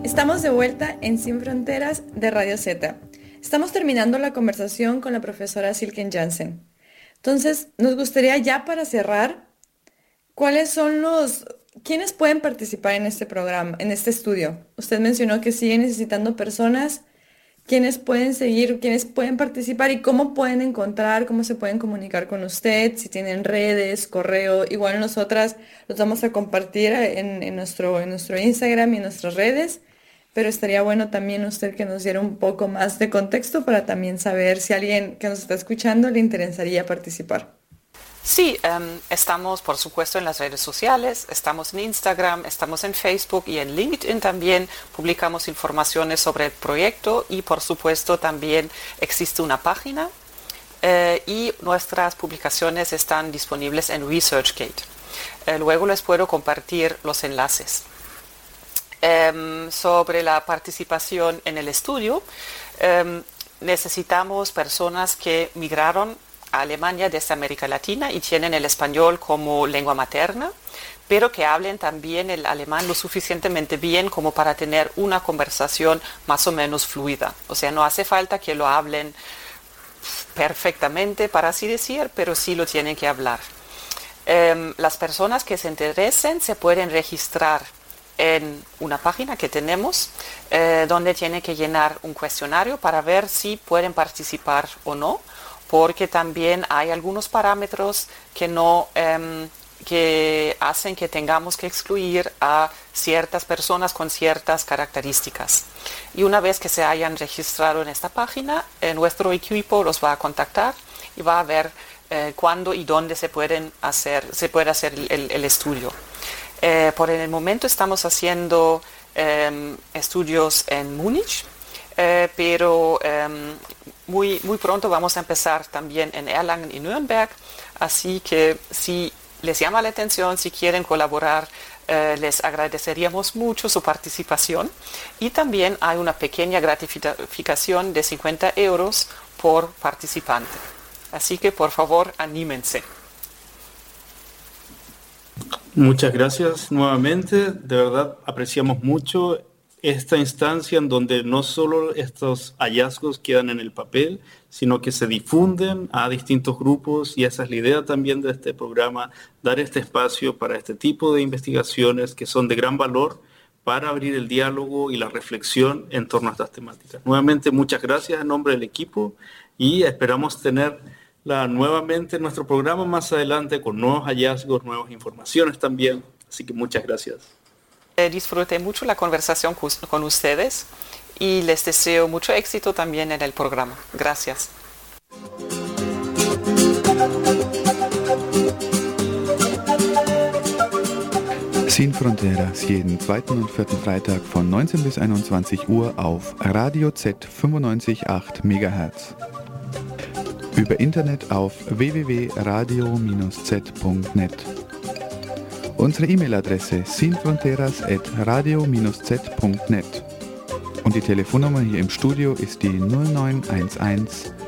Estamos de vuelta en Sin Fronteras de Radio Z. Estamos terminando la conversación con la profesora Silken Jansen. Entonces, nos gustaría ya para cerrar, ¿cuáles son quiénes pueden participar en este programa, en este estudio? Usted mencionó que sigue necesitando personas, quiénes pueden seguir, quiénes pueden participar y cómo pueden encontrar, cómo se pueden comunicar con usted, si tienen redes, correo. Igual nosotras los vamos a compartir en nuestro Instagram y en nuestras redes, pero estaría bueno también usted que nos diera un poco más de contexto para también saber si a alguien que nos está escuchando le interesaría participar. Sí, estamos por supuesto en las redes sociales, estamos en Instagram, estamos en Facebook y en LinkedIn también, publicamos informaciones sobre el proyecto y por supuesto también existe una página y nuestras publicaciones están disponibles en ResearchGate. Luego les puedo compartir los enlaces. Sobre la participación en el estudio, necesitamos personas que migraron a Alemania desde América Latina y tienen el español como lengua materna, pero que hablen también el alemán lo suficientemente bien como para tener una conversación más o menos fluida. O sea, no hace falta que lo hablen perfectamente, para así decir, pero sí lo tienen que hablar. Las personas que se interesen se pueden registrar en una página que tenemos donde tienen que llenar un cuestionario para ver si pueden participar o no, porque también hay algunos parámetros que hacen que tengamos que excluir a ciertas personas con ciertas características. Y una vez que se hayan registrado en esta página, nuestro equipo los va a contactar y va a ver cuándo y dónde se puede hacer el estudio. Por el momento estamos haciendo estudios en Múnich, pero muy pronto vamos a empezar también en Erlangen y Nürnberg, así que si les llama la atención, si quieren colaborar, les agradeceríamos mucho su participación y también hay una pequeña gratificación de 50 euros por participante. Así que por favor, anímense. Muchas gracias nuevamente, de verdad apreciamos mucho esta instancia en donde no solo estos hallazgos quedan en el papel, sino que se difunden a distintos grupos y esa es la idea también de este programa, dar este espacio para este tipo de investigaciones que son de gran valor para abrir el diálogo y la reflexión en torno a estas temáticas. Nuevamente muchas gracias en nombre del equipo y esperamos tenerla nuevamente en nuestro programa más adelante con nuevos hallazgos, nuevas informaciones también, así que muchas gracias. Disfruté mucho la conversación con ustedes y les deseo mucho éxito también en el programa. Gracias. Sin Fronteras, jeden zweiten und vierten Freitag von 19 bis 21 Uhr auf Radio Z 95,8 MHz. Über Internet auf www.radio-z.net. Unsere E-Mail-Adresse sinfronteras@radio-z.net und die Telefonnummer hier im Studio ist die 0911